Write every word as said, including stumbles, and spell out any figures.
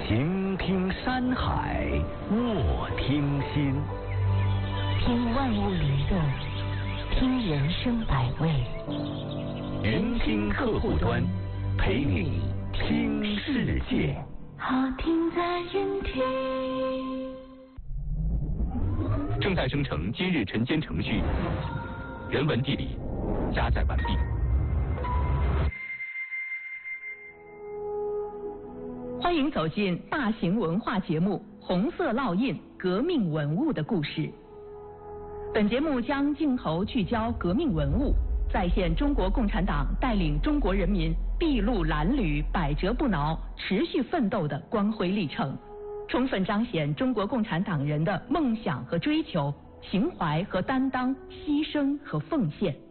行听山海，卧听心， 听万物律动，听人生百味。 云听客户端，陪你听世界。 好听在云听。 正在生成今日晨间程序，人文地理加载完毕。 欢迎走进大型文化节目《红色烙印：革命文物的故事》。本节目将镜头聚焦革命文物，再现中国共产党带领中国人民筚路蓝缕、百折不挠、持续奋斗的光辉历程，充分彰显中国共产党人的梦想和追求、情怀和担当、牺牲和奉献。